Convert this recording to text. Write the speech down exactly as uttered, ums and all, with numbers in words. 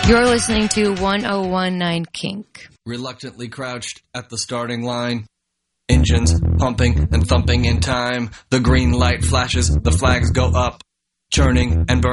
You're listening to one oh one nine Kink. Reluctantly crouched at the starting line. Engines pumping and thumping in time. The green light flashes, the flags go up. Churning and burning.